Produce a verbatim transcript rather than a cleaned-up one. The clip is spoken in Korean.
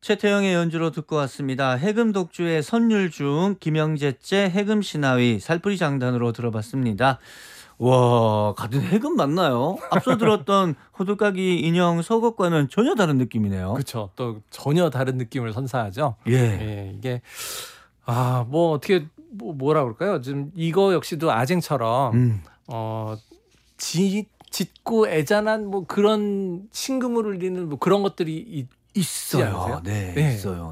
최태영의 연주로 듣고 왔습니다. 해금 독주의 선율중, 김영재째 해금 신하위, 살풀이 장단으로 들어봤습니다. 와, 같은 해금 맞나요? 앞서 들었던 호들갑이 인형 서곡과는 전혀 다른 느낌이네요. 그쵸. 또 전혀 다른 느낌을 선사하죠. 예. 예, 이게 아, 뭐 어떻게 뭐 뭐라 그럴까요? 지금 이거 역시도 아쟁처럼 음. 어 지, 짙고 애잔한 뭐 그런 심금을 울리는 뭐 그런 것들이 있지 있어요. 않으세요? 네, 네. 있어요.